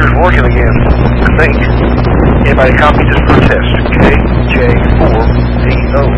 computer's working again, I think. Anybody copy this for test? KJ4VO.